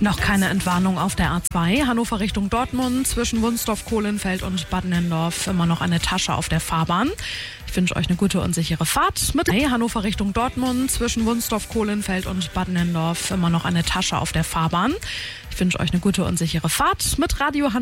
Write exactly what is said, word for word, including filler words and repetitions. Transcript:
Noch keine Entwarnung auf der A zwei, Hannover Richtung Dortmund, zwischen Wunsdorf, Kohlenfeld und Bad Nennendorf immer noch eine Tasche auf der Fahrbahn. Ich wünsche euch eine gute und sichere Fahrt. Mit Hannover Richtung Dortmund, zwischen Wunsdorf, Kohlenfeld und Bad Nennendorf immer noch eine Tasche auf der Fahrbahn. Ich wünsche euch eine gute und sichere Fahrt mit Radio Hannover.